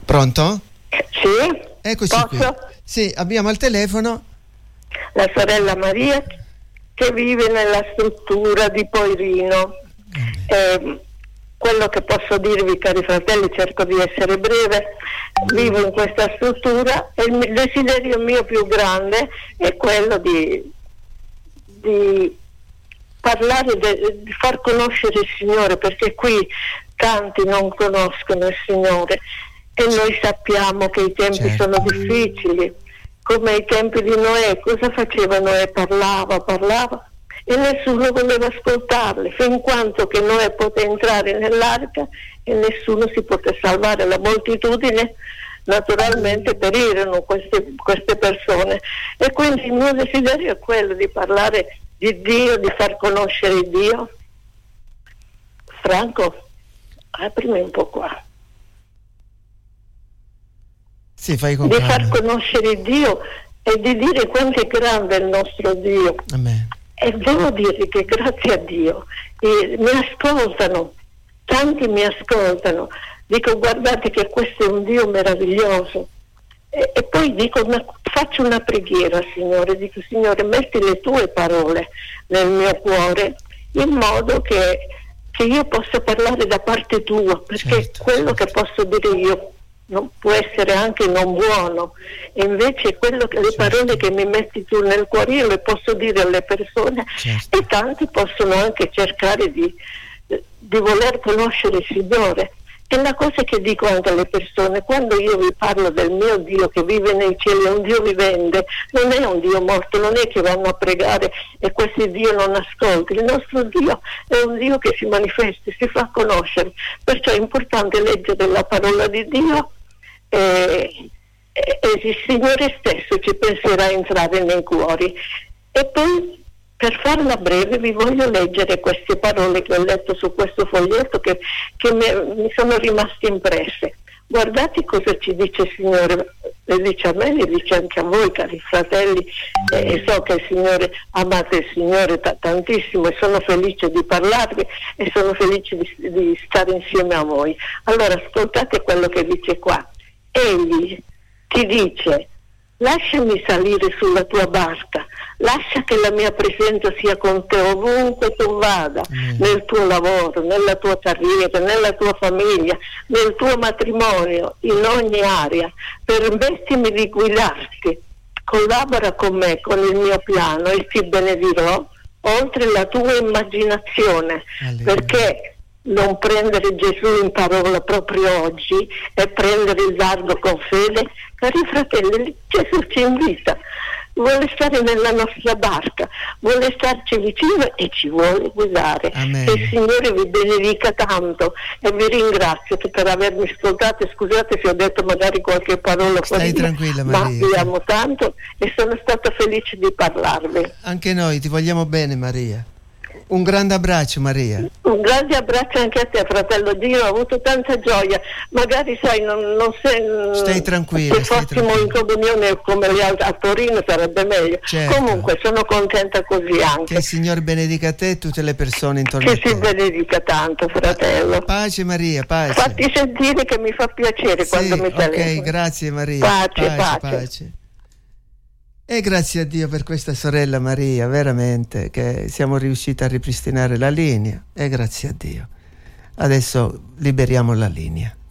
Pronto? Sì? Eccoci qui. Sì, abbiamo al telefono la sorella Maria che vive nella struttura di Poirino. Quello che posso dirvi, cari fratelli, cerco di essere breve, vivo in questa struttura e il desiderio mio più grande è quello di parlare, di far conoscere il Signore, perché qui tanti non conoscono il Signore e noi sappiamo che i tempi sono difficili, come ai tempi di Noè. Cosa faceva Noè? Parlava e nessuno voleva ascoltarli, fin quanto che Noè poté entrare nell'arca e nessuno si poté salvare. La moltitudine naturalmente perirono queste persone, e quindi il mio desiderio è quello di parlare di Dio, di far conoscere Dio. Franco, aprimi un po' qua. Sì, fai con di calma. Far conoscere Dio e di dire quanto è grande il nostro Dio. Amen. E devo dire che grazie a Dio mi ascoltano, tanti mi ascoltano. Dico, guardate che questo è un Dio meraviglioso. E poi dico, faccio una preghiera, Signore. Dico, Signore, metti le tue parole nel mio cuore in modo che io possa parlare da parte tua, perché quello che posso dire io non può essere anche non buono, e invece quello che le parole che mi metti tu nel cuore io le posso dire alle persone, e tanti possono anche cercare di voler conoscere il Signore. E la cosa che dico anche alle persone, quando io vi parlo del mio Dio che vive nei cieli, è un Dio vivente, non è un Dio morto, non è che vanno a pregare e questo Dio non ascolta. Il nostro Dio è un Dio che si manifesta, si fa conoscere, perciò è importante leggere la parola di Dio e il Signore stesso ci penserà a entrare nei cuori. E poi, per farla breve, vi voglio leggere queste parole che ho letto su questo foglietto che mi sono rimaste impresse. Guardate cosa ci dice il Signore, le dice a me, le dice anche a voi, cari fratelli, e so che il Signore, amate il Signore tantissimo, e sono felice di parlarvi e sono felice di stare insieme a voi. Allora ascoltate quello che dice qua. Egli ti dice: lasciami salire sulla tua barca, lascia che la mia presenza sia con te ovunque tu vada, nel tuo lavoro, nella tua carriera, nella tua famiglia, nel tuo matrimonio, in ogni area. Permettimi di guidarti, collabora con me, con il mio piano, e ti benedirò oltre la tua immaginazione. Perché non prendere Gesù in parola proprio oggi e prendere il dardo con fede? Cari fratelli, Gesù ci invita, vuole stare nella nostra barca, vuole starci vicino e ci vuole guidare. Amen. E il Signore vi benedica tanto e vi ringrazio per avermi ascoltato. Scusate se ho detto magari qualche parola fuori. Stai tranquilla, Maria. Ma vi amo tanto e sono stata felice di parlarvi. Anche noi ti vogliamo bene, Maria. Un grande abbraccio, Maria. Un grande abbraccio anche a te, fratello Dio, ho avuto tanta gioia. Magari sai, non sei. Stai tranquilla. Se fossimo in comunione come gli altri a Torino sarebbe meglio. Certo. Comunque sono contenta così anche. Che il Signore benedica te e tutte le persone intorno a te. Che si benedica tanto, fratello. Pace, Maria, pace. Fatti sentire che mi fa piacere quando mi telefoni. Ok, grazie Maria. Pace. E grazie a Dio per questa sorella Maria, veramente, che siamo riusciti a ripristinare la linea. E grazie a Dio. Adesso liberiamo la linea.